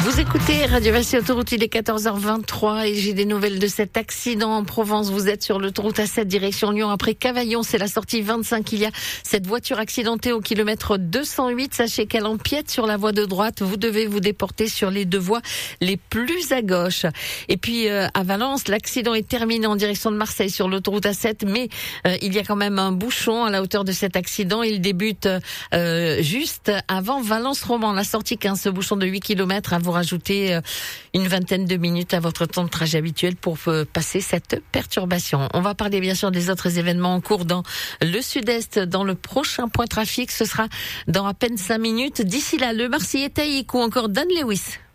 Vous écoutez Radio Vassy Autoroute, il est 14h23 et j'ai des nouvelles de cet accident en Provence. Vous êtes sur l'autoroute A7 direction Lyon après Cavaillon, c'est la sortie 25. Il y a cette voiture accidentée au kilomètre 208. Sachez qu'elle empiète sur la voie de droite. Vous devez vous déporter sur les deux voies les plus à gauche. Et puis à Valence, l'accident est terminé en direction de Marseille sur l'autoroute A7, mais il y a quand même un bouchon à la hauteur de cet accident. Il débute juste avant Valence-Roman, la sortie 15, ce bouchon de 8 km à vous rajouter une vingtaine de minutes à votre temps de trajet habituel pour passer cette perturbation. On va parler bien sûr des autres événements en cours dans le sud-est. Dans le prochain point trafic, ce sera dans à peine 5 minutes. D'ici là, le Marseillais Taïk ou encore Dan Lewis.